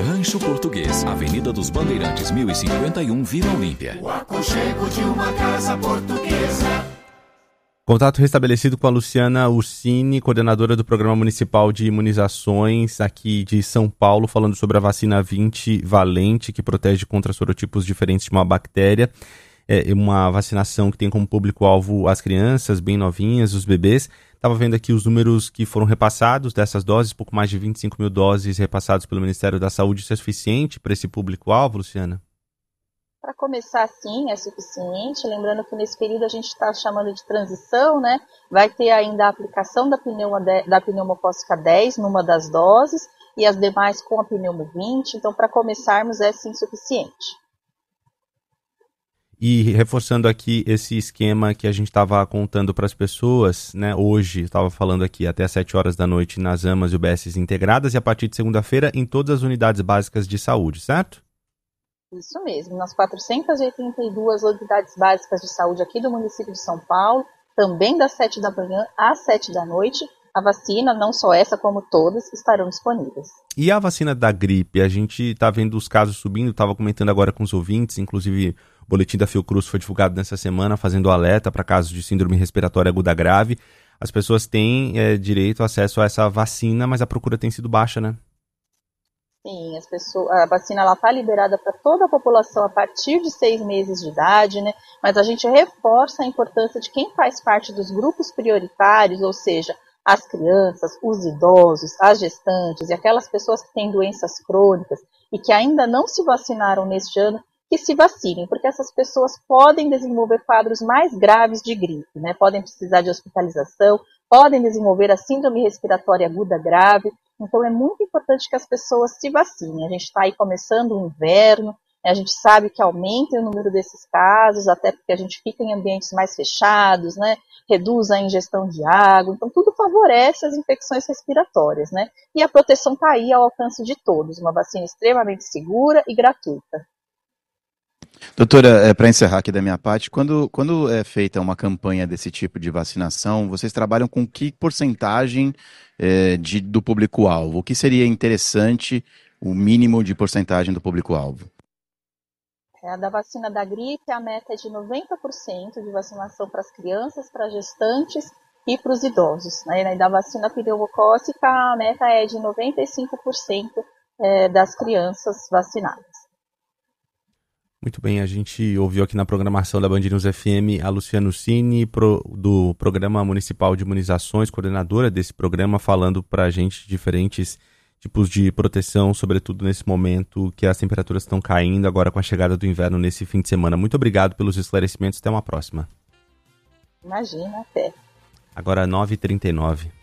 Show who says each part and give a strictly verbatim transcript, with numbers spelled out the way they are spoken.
Speaker 1: Rancho Português, Avenida dos Bandeirantes, mil e cinquenta e um, Vila Olímpia.
Speaker 2: O aconchego de uma casa portuguesa.
Speaker 3: Contato restabelecido com a Luciana Ursini, coordenadora do Programa Municipal de Imunizações aqui de São Paulo, falando sobre a vacina vinte valente, que protege contra sorotipos diferentes de uma bactéria. É uma vacinação que tem como público-alvo as crianças bem novinhas, os bebês. Estava vendo aqui os números que foram repassados dessas doses, pouco mais de vinte e cinco mil doses repassadas pelo Ministério da Saúde. Isso é suficiente para esse público-alvo, Luciana?
Speaker 4: Para começar, sim, é suficiente. Lembrando que nesse período a gente está chamando de transição, né? Vai ter ainda a aplicação da, pneuma de, da pneumocócica dez numa das doses e as demais com a pneumo vinte. Então, para começarmos, é sim suficiente.
Speaker 3: E reforçando aqui esse esquema que a gente estava contando para as pessoas, né? Hoje, estava falando aqui até às sete horas da noite nas AMAs e U B Ss integradas e a partir de segunda-feira em todas as unidades básicas de saúde, certo?
Speaker 4: Isso mesmo, nas quatrocentas e oitenta e duas unidades básicas de saúde aqui do município de São Paulo, também das sete da manhã às sete da noite, a vacina, não só essa como todas, estarão disponíveis.
Speaker 3: E a vacina da gripe? A gente está vendo os casos subindo, estava comentando agora com os ouvintes, inclusive o boletim da Fiocruz foi divulgado nessa semana, fazendo alerta para casos de síndrome respiratória aguda grave. As pessoas têm é, direito, acesso a essa vacina, mas a procura tem sido baixa, né?
Speaker 4: Sim, as pessoas, a vacina está liberada para toda a população a partir de seis meses de idade, né? Mas a gente reforça a importância de quem faz parte dos grupos prioritários, ou seja, as crianças, os idosos, as gestantes e aquelas pessoas que têm doenças crônicas e que ainda não se vacinaram neste ano, que se vacinem, porque essas pessoas podem desenvolver quadros mais graves de gripe, né? Podem precisar de hospitalização, podem desenvolver a síndrome respiratória aguda grave. Então, é muito importante que as pessoas se vacinem. A gente está aí começando o inverno, a gente sabe que aumenta o número desses casos, até porque a gente fica em ambientes mais fechados, né? Reduz a ingestão de água, então tudo favorece as infecções respiratórias, né? E a proteção está aí ao alcance de todos, uma vacina extremamente segura e gratuita.
Speaker 5: Doutora, é, para encerrar aqui da minha parte, quando, quando é feita uma campanha desse tipo de vacinação, vocês trabalham com que porcentagem é, de, do público-alvo? O que seria interessante, o mínimo de porcentagem do público-alvo?
Speaker 4: A da vacina da gripe, a meta é de noventa por cento de vacinação para as crianças, para as gestantes e para os idosos, né? E da vacina pneumocócica, a meta é de noventa e cinco por cento é, das crianças vacinadas.
Speaker 3: Muito bem, a gente ouviu aqui na programação da Band News F M a Luciana Ursini, pro, do Programa Municipal de Imunizações, coordenadora desse programa, falando para a gente diferentes tipos de proteção, sobretudo nesse momento que as temperaturas estão caindo, agora com a chegada do inverno nesse fim de semana. Muito obrigado pelos esclarecimentos, até uma próxima.
Speaker 4: Imagina, até.
Speaker 3: Agora nove e trinta e nove.